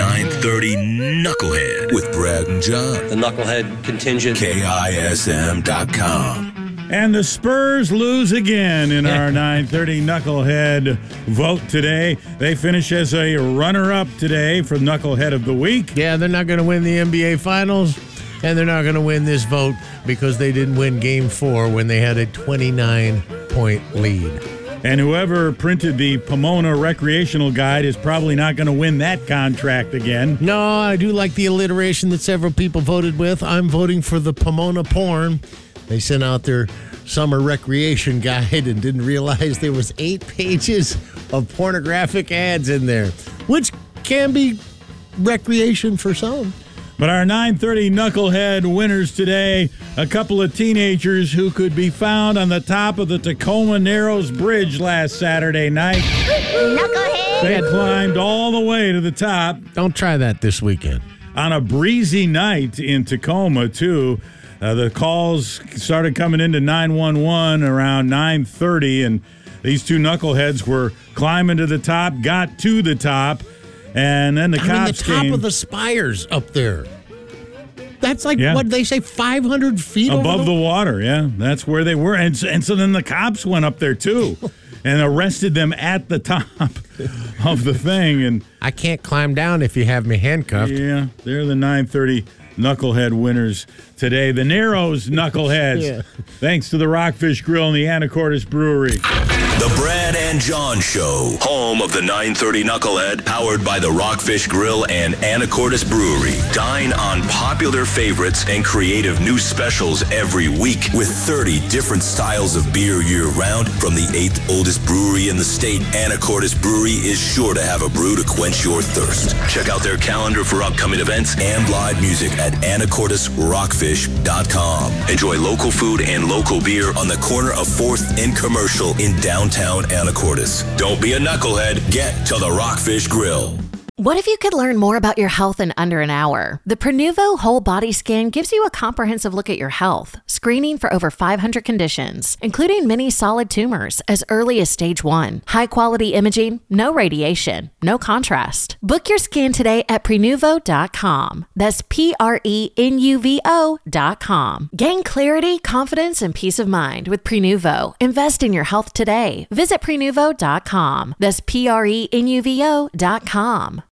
930 Knucklehead with Brad and John. The Knucklehead contingent. KISM.com. And the Spurs lose again in our 930 Knucklehead vote today. They finish as a runner-up today for Knucklehead of the Week. Yeah, they're not going to win the NBA Finals, and they're not going to win this vote because they didn't win Game 4 when they had a 29-point lead. And whoever printed the Pomona Recreational Guide is probably not going to win that contract again. No, I do like the alliteration that several people voted with. I'm voting for the Pomona Porn. They sent out their summer recreation guide and didn't realize there was 8 pages of pornographic ads in there, which can be recreation for some. But our 930 Knucklehead winners today, a couple of teenagers who could be found on the top of the Tacoma Narrows Bridge last Saturday night. Knucklehead! They climbed all the way to the top. Don't try that this weekend. On a breezy night in Tacoma, too. The calls started coming into 911 around 9:30, and these two knuckleheads were climbing to the top, got to the top, and then the cops the top came. of the spires up there. That's like, what they say, 500 feet above the water, yeah. That's where they were. And so then the cops went up there, too, and arrested them at the top of the thing. And I can't climb down if you have me handcuffed. Yeah, they're the 930 Knucklehead winners today. The Narrows Knuckleheads. Yeah. Thanks to the Rockfish Grill and the Anacortes Brewery. The Brad and John Show, home of the 930 Knucklehead, powered by the Rockfish Grill and Anacortes Brewery. Dine on popular favorites and creative new specials every week with 30 different styles of beer year-round. From the 8th oldest brewery in the state, Anacortes Brewery is sure to have a brew to quench your thirst. Check out their calendar for upcoming events and live music at AnacortesRockfish.com. Enjoy local food and local beer on the corner of 4th and Commercial in downtown Anacortes. Don't be a knucklehead. Get to the Rockfish Grill. What if you could learn more about your health in under an hour? The Prenuvo Whole Body Scan gives you a comprehensive look at your health, screening for over 500 conditions, including many solid tumors as early as stage 1. High-quality imaging, no radiation, no contrast. Book your scan today at Prenuvo.com. That's Prenuvo.com. Gain clarity, confidence, and peace of mind with Prenuvo. Invest in your health today. Visit Prenuvo.com. That's Prenuvo.com.